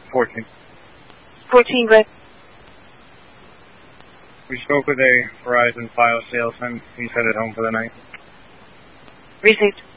14. 14, good. We spoke with a Verizon Fios salesman. He's headed home for the night. Received.